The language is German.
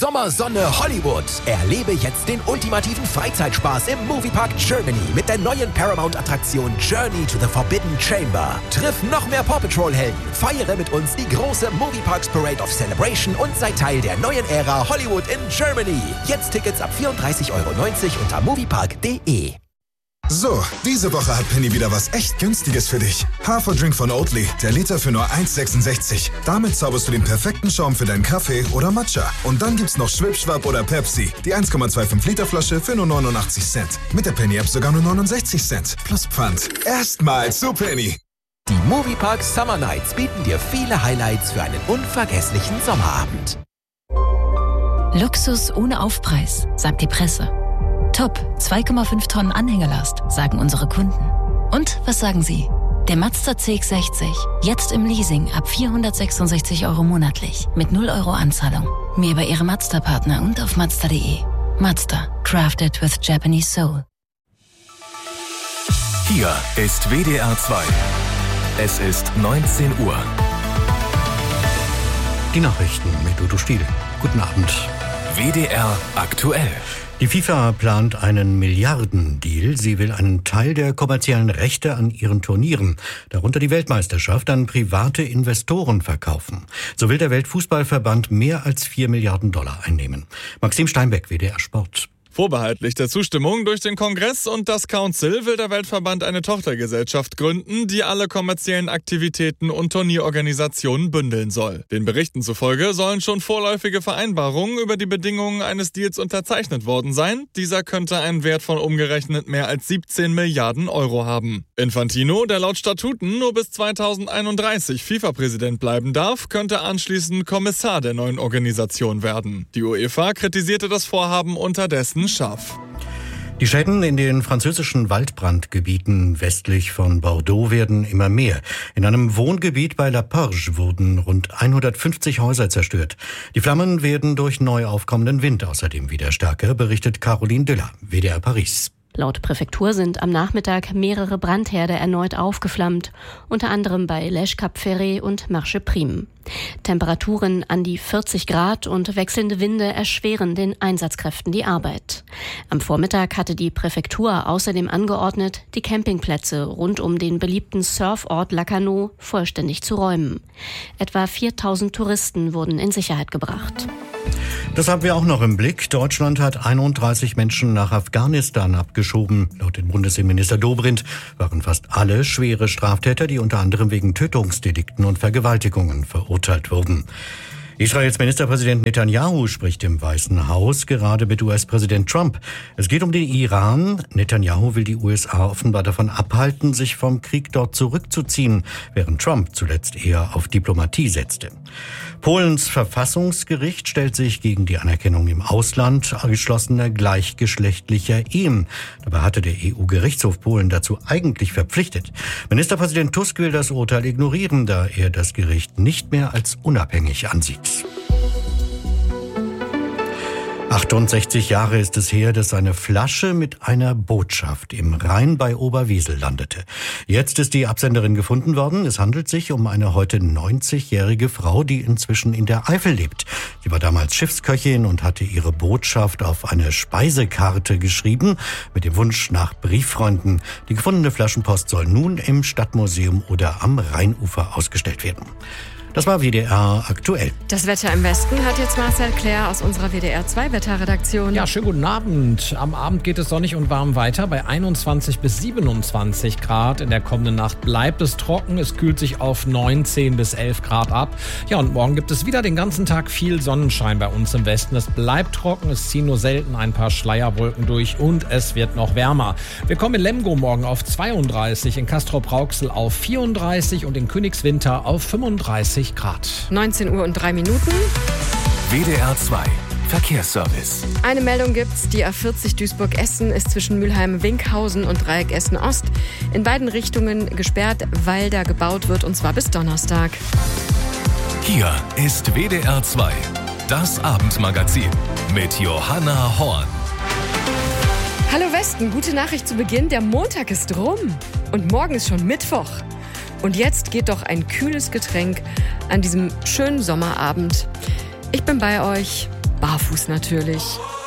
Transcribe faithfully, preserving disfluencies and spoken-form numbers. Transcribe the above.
Sommersonne Hollywood. Erlebe jetzt den ultimativen Freizeitspaß im Moviepark Germany mit der neuen Paramount-Attraktion Journey to the Forbidden Chamber. Triff noch mehr Paw Patrol-Helden, feiere mit uns die große Movieparks Parade of Celebration und sei Teil der neuen Ära Hollywood in Germany. Jetzt Tickets ab vierunddreißig Euro neunzig unter moviepark punkt de. So, diese Woche hat Penny wieder was echt Günstiges für dich. Haferdrink von Oatly, der Liter für nur eins sechsundsechzig. Damit zauberst du den perfekten Schaum für deinen Kaffee oder Matcha. Und dann gibt's noch Schwipschwapp oder Pepsi, die eins Komma fünfundzwanzig Liter Flasche für nur neunundachtzig Cent. Mit der Penny-App sogar nur neunundsechzig Cent. Plus Pfand. Erstmal zu Penny. Die Moviepark Summer Nights bieten dir viele Highlights für einen unvergesslichen Sommerabend. Luxus ohne Aufpreis, sagt die Presse. Top, zwei Komma fünf Tonnen Anhängelast, sagen unsere Kunden. Und was sagen Sie? Der Mazda C X sechzig, jetzt im Leasing ab vierhundertsechsundsechzig Euro monatlich, mit null Euro Anzahlung. Mehr bei Ihrem Mazda-Partner und auf mazda punkt de. Mazda, crafted with Japanese soul. Hier ist W D R zwei. Es ist neunzehn Uhr. Die Nachrichten mit Udo Stiel. Guten Abend. W D R aktuell. Die FIFA plant einen Milliardendeal. Sie will einen Teil der kommerziellen Rechte an ihren Turnieren, darunter die Weltmeisterschaft, an private Investoren verkaufen. So will der Weltfußballverband mehr als vier Milliarden Dollar einnehmen. Maxim Steinbeck, W D R Sport. Vorbehaltlich der Zustimmung durch den Kongress und das Council will der Weltverband eine Tochtergesellschaft gründen, die alle kommerziellen Aktivitäten und Turnierorganisationen bündeln soll. Den Berichten zufolge sollen schon vorläufige Vereinbarungen über die Bedingungen eines Deals unterzeichnet worden sein. Dieser könnte einen Wert von umgerechnet mehr als siebzehn Milliarden Euro haben. Infantino, der laut Statuten nur bis zweitausendeinunddreißig FIFA-Präsident bleiben darf, könnte anschließend Kommissar der neuen Organisation werden. Die UEFA kritisierte das Vorhaben unterdessen scharf. Die Schäden in den französischen Waldbrandgebieten westlich von Bordeaux werden immer mehr. In einem Wohngebiet bei La Porge wurden rund hundertfünfzig Häuser zerstört. Die Flammen werden durch neu aufkommenden Wind außerdem wieder stärker, berichtet Caroline Diller, W D R Paris. Laut Präfektur sind am Nachmittag mehrere Brandherde erneut aufgeflammt, unter anderem bei Lèche Cap Ferret und Marche Prime. Temperaturen an die vierzig Grad und wechselnde Winde erschweren den Einsatzkräften die Arbeit. Am Vormittag hatte die Präfektur außerdem angeordnet, die Campingplätze rund um den beliebten Surfort Lacanau vollständig zu räumen. Etwa viertausend Touristen wurden in Sicherheit gebracht. Das haben wir auch noch im Blick. Deutschland hat einunddreißig Menschen nach Afghanistan abgeschoben. Laut dem Bundesinnenminister Dobrindt waren fast alle schwere Straftäter, die unter anderem wegen Tötungsdelikten und Vergewaltigungen verurteilt wurden. Israels Ministerpräsident Netanyahu spricht im Weißen Haus gerade mit U S-Präsident Trump. Es geht um den Iran. Netanyahu will die U S A offenbar davon abhalten, sich vom Krieg dort zurückzuziehen, während Trump zuletzt eher auf Diplomatie setzte. Polens Verfassungsgericht stellt sich gegen die Anerkennung im Ausland geschlossener gleichgeschlechtlicher Ehen. Dabei hatte der E U-Gerichtshof Polen dazu eigentlich verpflichtet. Ministerpräsident Tusk will das Urteil ignorieren, da er das Gericht nicht mehr als unabhängig ansieht. achtundsechzig Jahre ist es her, dass eine Flasche mit einer Botschaft im Rhein bei Oberwesel landete. Jetzt ist die Absenderin gefunden worden. Es handelt sich um eine heute neunzigjährige Frau, die inzwischen in der Eifel lebt. Sie war damals Schiffsköchin und hatte ihre Botschaft auf eine Speisekarte geschrieben, mit dem Wunsch nach Brieffreunden. Die gefundene Flaschenpost soll nun im Stadtmuseum oder am Rheinufer ausgestellt werden. Das war W D R aktuell. Das Wetter im Westen hat jetzt Marcel Claire aus unserer W D R zwei Wetterredaktion. Ja, schönen guten Abend. Am Abend geht es sonnig und warm weiter bei einundzwanzig bis siebenundzwanzig Grad. In der kommenden Nacht bleibt es trocken. Es kühlt sich auf neunzehn bis elf Grad ab. Ja, und morgen gibt es wieder den ganzen Tag viel Sonnenschein bei uns im Westen. Es bleibt trocken, es ziehen nur selten ein paar Schleierwolken durch und es wird noch wärmer. Wir kommen in Lemgo morgen auf zweiunddreißig, in Castrop-Rauxel auf vierunddreißig und in Königswinter auf fünfunddreißig Grad. neunzehn Uhr und drei Minuten. W D R zwei Verkehrsservice. Eine Meldung gibt's. Die A vierzig Duisburg-Essen ist zwischen Mülheim-Winkhausen und Dreieck Essen-Ost in beiden Richtungen gesperrt, weil da gebaut wird, und zwar bis Donnerstag. Hier ist W D R zwei, das Abendmagazin mit Johanna Horn. Hallo Westen, gute Nachricht zu Beginn. Der Montag ist rum und morgen ist schon Mittwoch. Und jetzt geht doch ein kühles Getränk an diesem schönen Sommerabend. Ich bin bei euch. barfuß natürlich.